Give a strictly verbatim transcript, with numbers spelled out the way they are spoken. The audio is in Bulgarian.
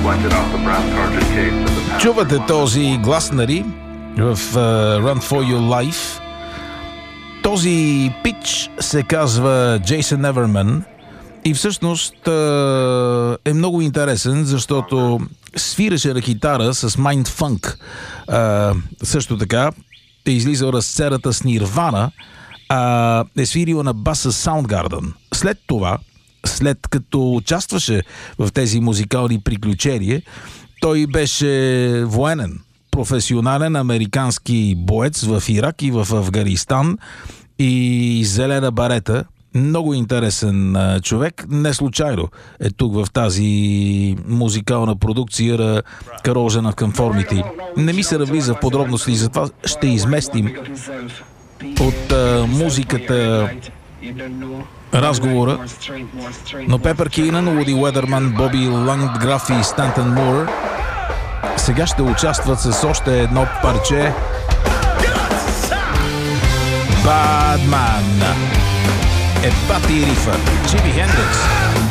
Чувате този глас, нали, в uh, Run for Your Life. Този пич се казва Джейсън Неверман и всъщност uh, е много интересен, защото свиреше на китара с Mind Funk. Uh, също така е излизал разцерата с Нирвана, а е свирил на баса Soundgarden. След това, след като участваше в тези музикални приключения, той беше военен, професионален американски боец в Ирак и в Афганистан и зелена барета. Много интересен а, човек. Не случайно е тук в тази музикална продукция на Corrosion of Conformity. Не ми се навлиза в подробности, затова ще изместим от а, музиката разговора, но Пепър Кинан, Уди Уедърман, Боби Ландграф и Стантън Мур сега ще участват с още едно парче. Badman е Пати Рифа, Джими Хендрикс.